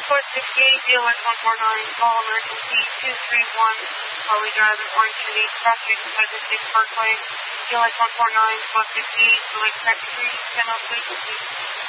Port 68, DLX 149, call emergency 231, Harley Drive in Orange City, traffic by the 6 Parkway, DLX 149, Port 68, Lake Taxi, 1003.